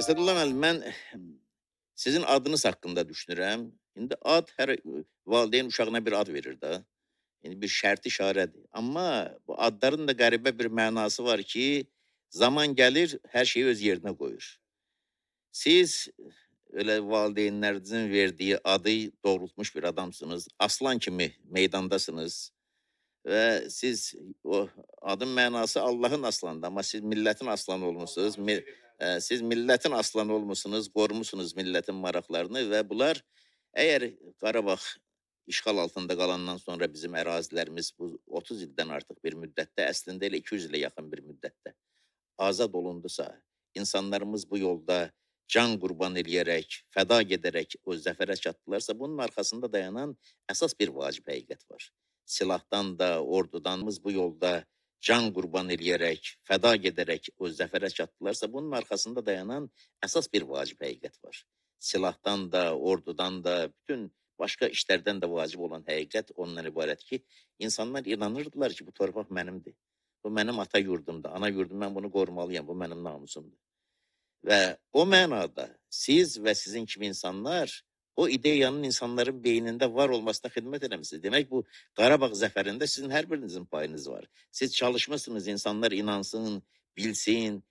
Əsədullah müəllim, mən sizin adınız haqqında düşünürəm. İndi ad hər valideyn uşağına bir ad verir də. Yəni bir şərti işarədir. Amma bu adların da qəribə bir mənası var ki, zaman gəlir, hər şeyi öz yerinə qoyur. Siz öyle valideynlərinizin verdiyi adı doğrultmuş bir adamsınız. Aslan kimi meydandasınız. Və siz o adın mənası Allahın aslanıdır, amma siz millətin aslanı olmusunuz. Siz millətin aslanı olmusunuz, qorumusunuz millətin maraqlarını və bunlar əgər Qarabağ işğal altında qalandan sonra bizim ərazilərimiz bu 30 ildən artıq bir müddətdə, əslində elə 200 ilə yaxın bir müddətdə azad olundusa, insanlarımız bu yolda can qurban eləyərək, fəda gedərək o zəfərə çatdılarsa, bunun arxasında dayanan əsas bir vacib həqiqət var. Silahdan da, ordudanımız bu yolda can qurban eləyərək, fəda gedərək o zəfərə çatdılarsa, bunun arxasında dayanan əsas bir vacib həqiqət var. Silahdan da, ordudan da, bütün başqa işlərdən də vacib olan həqiqət ondan ibarət ki, insanlar inanırdılar ki, bu torpaq mənimdir. Bu mənim ata yurdumdur, ana yurdum, mən bunu qorumalıyam, bu mənim namusumdur. Və o mənada siz və sizin kimi insanlar o ideyanın insanların beynində var olmasına xidmət eləmişsiniz. Demək bu Qarabağ zəfərində sizin hər birinizin payınız var. Siz çalışmışsınız, insanlar inansın, bilsin,